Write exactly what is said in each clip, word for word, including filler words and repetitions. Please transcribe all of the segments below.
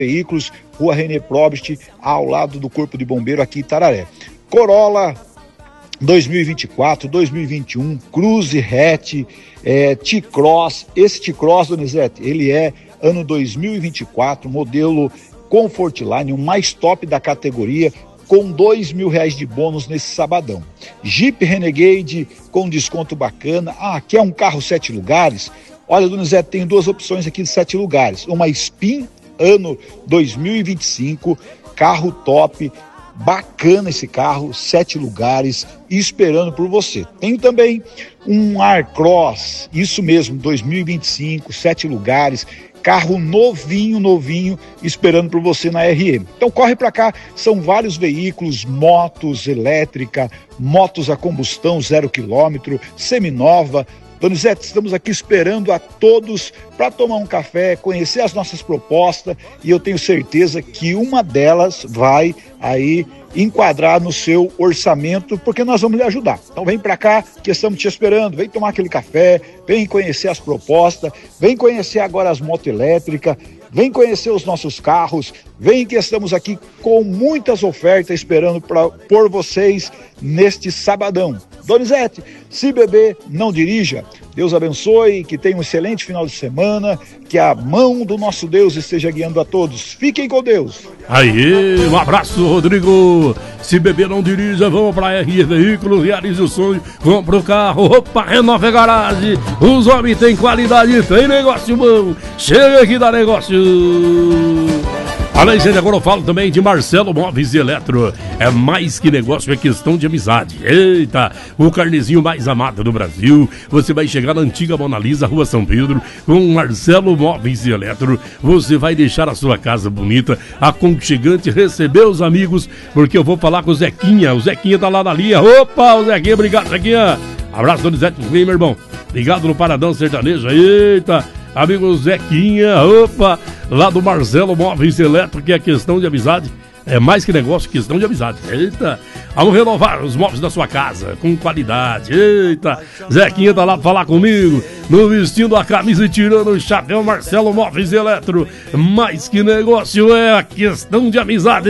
Veículos, Rua René Probst, ao lado do Corpo de Bombeiro aqui em Itararé. Corolla dois mil e vinte e quatro, dois mil e vinte e um, Cruze Hatch, é, T-Cross. Esse T-Cross, Donizete, ele é ano dois mil e vinte e quatro, modelo Comfortline, o mais top da categoria, com dois mil reais de bônus nesse sabadão. Jeep Renegade com desconto bacana. Ah, quer um carro sete lugares? Olha, Donizete, tem duas opções aqui de sete lugares. Uma Spin, ano dois mil e vinte e cinco, carro top, bacana esse carro, sete lugares, esperando por você. Tem também um Aircross, isso mesmo, dois mil e vinte e cinco, sete lugares, carro novinho, novinho, esperando por você na R M. Então corre para cá, são vários veículos, motos elétrica, motos a combustão zero quilômetro, seminova. Donizete, estamos aqui esperando a todos para tomar um café, conhecer as nossas propostas, e eu tenho certeza que uma delas vai aí enquadrar no seu orçamento, porque nós vamos lhe ajudar. Então vem para cá que estamos te esperando, vem tomar aquele café, vem conhecer as propostas, vem conhecer agora as motos elétricas, vem conhecer os nossos carros, vem que estamos aqui com muitas ofertas esperando pra, por vocês neste sabadão. Donizete, se beber, não dirija. Deus abençoe, que tenha um excelente final de semana, que a mão do nosso Deus esteja guiando a todos. Fiquem com Deus. Aí, um abraço, Rodrigo. Se beber, não dirija, vamos pra R E Veículos, realize o sonho, compra o carro, opa, renova a garagem. Os homens têm qualidade, tem negócio bom. Chega aqui da negócio. Além disso, agora eu falo também de Marcelo Móveis e Eletro. É mais que negócio, é questão de amizade. Eita, o carnezinho mais amado do Brasil. Você vai chegar na antiga Mona Lisa, Rua São Pedro, com Marcelo Móveis e Eletro. Você vai deixar a sua casa bonita, aconchegante, receber os amigos, porque eu vou falar com o Zequinha. O Zequinha tá lá na linha. Opa, o Zequinha, obrigado, Zequinha. Abraço, Donizete, meu irmão. Ligado no Paradão Sertanejo. Eita, amigo Zequinha, opa, lá do Marcelo Móveis Eletro, que é questão de amizade. É mais que negócio, questão de amizade. Eita, vamos renovar os móveis da sua casa com qualidade. Eita, Zequinha tá lá pra falar comigo, no vestindo a camisa e tirando o chapéu. Marcelo Móveis Eletro, mais que negócio, é a questão de amizade.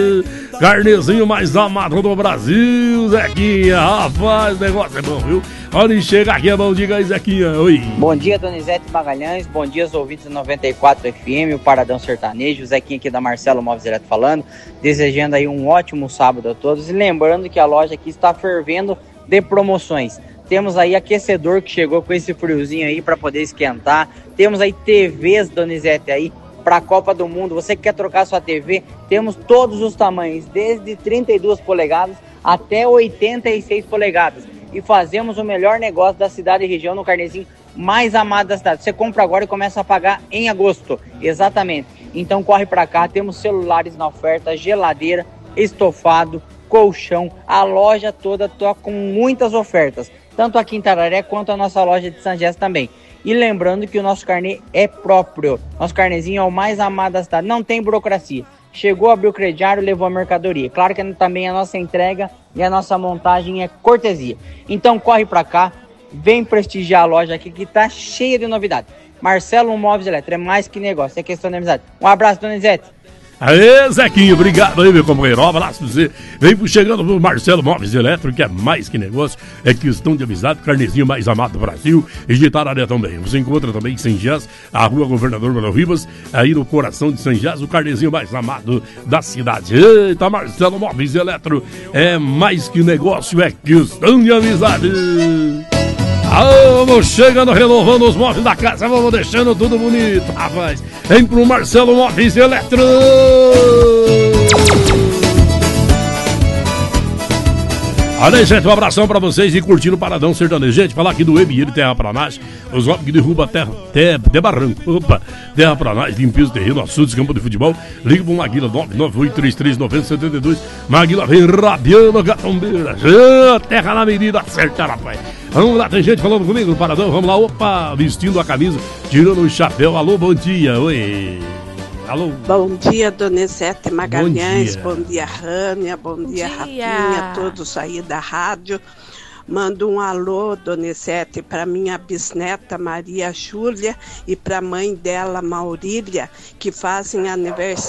Carnezinho mais amado do Brasil, Zequinha. Rapaz, negócio é bom, viu? Onde chega aqui é bom, diga aí, Zequinha. Oi. Bom dia, Donizete Magalhães. Bom dia aos ouvintes da noventa e quatro F M, o Paradão Sertanejo. O Zequinha aqui da Marcelo Móveis Eletro falando. Desejando aí um ótimo sábado a todos. E lembrando que a loja aqui está fervendo de promoções. Temos aí aquecedor que chegou com esse friozinho aí para poder esquentar. Temos aí T Vs, Donizete, aí para a Copa do Mundo. Você que quer trocar sua T V, temos todos os tamanhos, desde trinta e duas polegadas até oitenta e seis polegadas. E fazemos o melhor negócio da cidade e região no carnezinho mais amado da cidade. Você compra agora e começa a pagar em agosto. Exatamente. Então corre para cá, temos celulares na oferta, geladeira, estofado, colchão. A loja toda toca com muitas ofertas, tanto aqui em Itararé quanto a nossa loja de São José também. E lembrando que o nosso carnê é próprio. Nosso carnezinho é o mais amado da cidade. Não tem burocracia. Chegou, abriu o crediário, levou a mercadoria. Claro que também a nossa entrega e a nossa montagem é cortesia. Então corre pra cá, vem prestigiar a loja aqui que tá cheia de novidade. Marcelo Móveis Eletro, é mais que negócio, é questão de amizade. Um abraço, Donizete. Aê, Zequinho, obrigado aí, meu companheiro. Um abraço pra você. Vem chegando pro Marcelo Móveis Eletro, que é mais que negócio, é questão de amizade, carnezinho mais amado do Brasil, e de Itararé também. Você encontra também em São Jás, a rua Governador Manuel Ribas, aí no coração de São Jás, o carnezinho mais amado da cidade. Eita, Marcelo Móveis Eletro, é mais que negócio, é questão de amizade. Ah, vamos chegando, renovando os móveis da casa, vamos deixando tudo bonito, rapaz. Vem pro Marcelo Móveis Eletro. Olha aí, gente, um abração pra vocês e curtindo o Paradão Sertanejo. Gente, falar aqui do M I L Terra pra Nós, os homens que derrubam terra, terra, de barranco. Opa, terra pra nós, limpeza, terreno, açudes, campo de futebol. Liga pro Maguila, nove nove oito três três nove zero sete dois. Maguila vem rabiando, gatombeira. Terra na medida certa, rapaz. Vamos lá, tem gente falando comigo no Paradão, vamos lá. Opa, vestindo a camisa, tirando o chapéu. Alô, bom dia, oi. Alô. Bom dia, Donizete Magalhães, bom dia, bom dia Rânia, bom dia, dia. Rafinha, todos aí da rádio. Mando um alô, Donizete, para minha bisneta Maria Júlia e para a mãe dela, Maurília, que fazem aniversário